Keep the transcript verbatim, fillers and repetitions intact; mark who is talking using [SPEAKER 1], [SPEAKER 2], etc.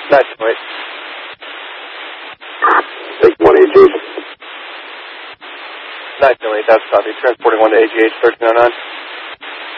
[SPEAKER 1] Nice, wait.
[SPEAKER 2] Take one A G.
[SPEAKER 1] Nice, wait, that's copy. Transporting one to A G H, thirteen oh nine.